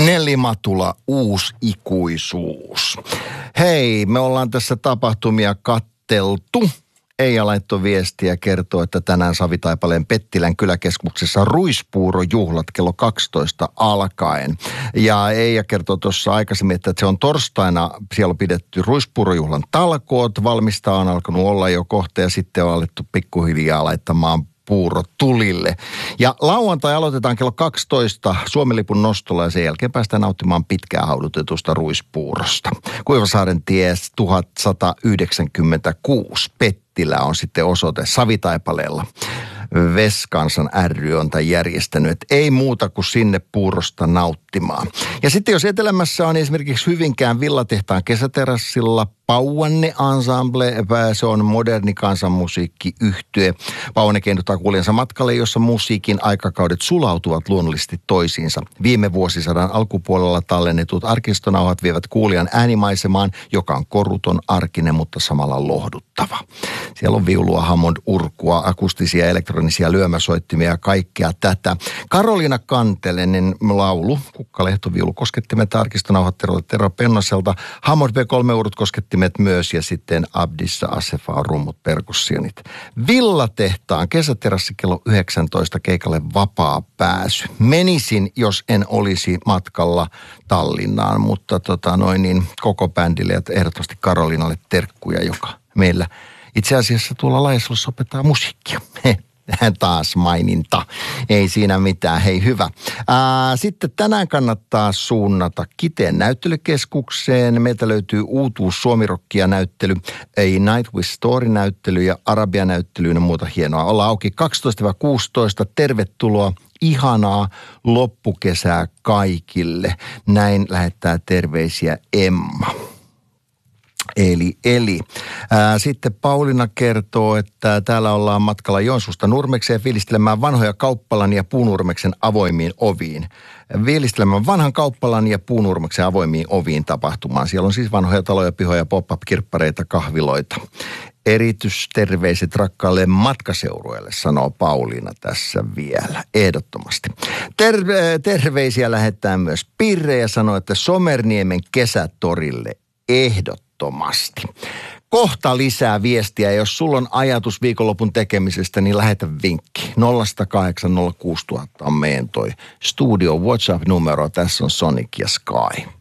Nelli Matula, uusi ikuisuus. Hei, me ollaan tässä tapahtumia katteltu. Eija laittoi viestiä ja kertoo, että tänään Savitaipaleen Pettilän kyläkeskuksessa ruispuurojuhlat kello 12 alkaen. Ja Eija kertoo tuossa aikaisemmin, että se on torstaina, siellä on pidetty ruispuurojuhlan talkoot. Valmista on alkanut olla jo kohta ja sitten on alettu pikkuhiljaa laittamaan puuro tulille. Ja lauantai aloitetaan kello 12 Suomen-lipun nostolla ja sen jälkeen päästään nauttimaan pitkään haudutetusta ruispuurosta. Kuivasaaren tie 1196. Pettilä on sitten osoite Savitaipaleella. Veskansan ry on tämän järjestänyt, että ei muuta kuin sinne puurosta nauttimaan. Ja sitten jos etelämässä on esimerkiksi Hyvinkään Villatehtaan kesäterassilla Pauanne Ensemble, se on moderni kansanmusiikkiyhtye. Pauanne keinuttaa kuulijansa matkalle, jossa musiikin aikakaudet sulautuvat luonnollisesti toisiinsa. Viime vuosisadan alkupuolella tallennetut arkistonauhat vievät kuulijan äänimaisemaan, joka on koruton, arkinen, mutta samalla lohduttava. Siellä on viulua, Hammond-urkua, akustisia, elektronisia lyömäsoittimia ja kaikkea tätä. Karoliina Kantelenen laulu, kukkalehtoviulu, koskettimet, arkistonauhat Tero Pennoselta, Hammond B3-urut koskettimet myös ja sitten Abdissa Assefa rummut perkussionit. Villatehtaan kesäterassi kello 19 keikalle vapaa pääsy. Menisin, jos en olisi matkalla Tallinnaan, mutta koko bändille ja ehdottomasti Karoliinalle terkkuja, joka meillä itse asiassa tuolla Laajasalossa opettaa musiikkia. Taas maininta. Ei siinä mitään. Hei, hyvä. Sitten tänään kannattaa suunnata Kiteen näyttelykeskukseen. Meiltä löytyy uutuus suomirokkia näyttely, A Night with Story-näyttely ja Arabia-näyttely ja muuta hienoa. Ollaan auki 12-16. Tervetuloa. Ihanaa loppukesää kaikille. Näin lähettää terveisiä Emma. Sitten Pauliina kertoo, että täällä ollaan matkalla Joensuusta Nurmekseen fiilistelemään vanhoja Kauppalan ja Puunurmeksen avoimiin oviin. Fiilistelemään vanhan Kauppalan ja Puunurmeksen avoimiin oviin tapahtumaan. Siellä on siis vanhoja taloja, pihoja, pop-up-kirppareita, kahviloita. Erityisterveiset rakkaalle matkaseurueelle, sanoo Pauliina tässä vielä, ehdottomasti. Terveisiä lähettää myös Pirre ja sanoo, että Somerniemen kesätorille ehdottomasti. Kohta lisää viestiä. Jos sulla on ajatus viikonlopun tekemisestä, niin lähetä vinkki. 0806000 on meidän toi studio WhatsApp-numero. Tässä on Sonic ja Sky.